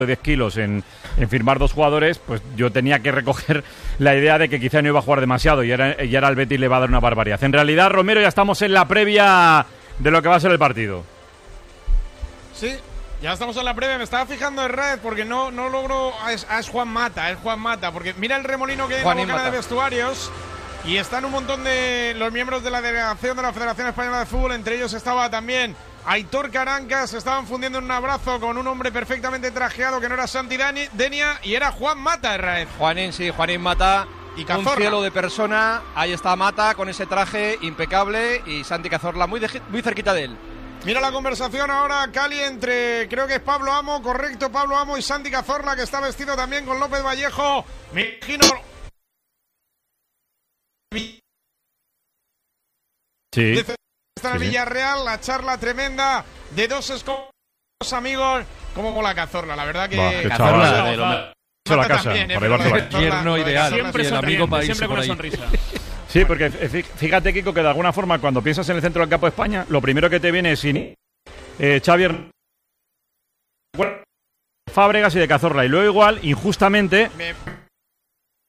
10 kilos en firmar 2 jugadores, pues yo tenía que recoger la idea de que quizá no iba a jugar demasiado y ahora al Betis le va a dar una barbaridad. En realidad, Romero, ya estamos en la previa de lo que va a ser el partido. Sí, ya estamos en la previa. Me estaba fijando en red porque no logro. Es Juan Mata, porque mira el remolino que hay en la bocana de vestuarios. Y están un montón de los miembros de la delegación de la Federación Española de Fútbol. Entre ellos estaba también Aitor Carancas. Se estaban fundiendo en un abrazo con un hombre perfectamente trajeado que no era Santi Denia y era Juan Mata, Raed. Juanín Mata. Y Cazorla. Un cielo de persona. Ahí está Mata con ese traje impecable. Y Santi Cazorla muy cerquita de él. Mira la conversación ahora, Cali, entre, creo que es Pablo Amo, correcto, Pablo Amo y Santi Cazorla, que está vestido también con López Vallejo. Me imagino. Sí. Está en el Villarreal, la charla tremenda de dos amigos. Como mola Cazorla, la verdad que. Cazorla la casa, también, para llevarse la tierno ideal. Siempre el amigo para siempre con una ahí. sonrisa. Sí, porque fíjate, Kiko, que de alguna forma cuando piensas en el centro del campo de España, lo primero que te viene es Xavi, Fábregas y de Cazorla. Y luego igual, injustamente,